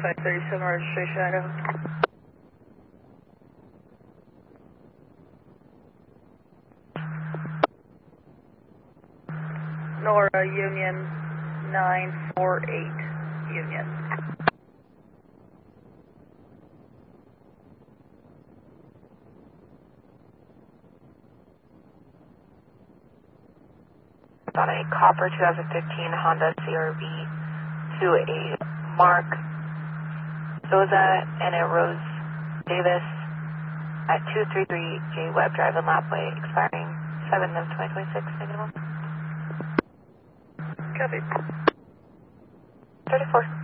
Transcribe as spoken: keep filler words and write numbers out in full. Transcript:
five thirty-seven registration item. Nora Union nine four eight Union. On a copper twenty fifteen Honda C R V to a Mark Sosa and a Rose Davis at two three three J Webb Drive in Lapway, expiring seven of twenty twenty-six, negative one. Copy. thirty-four.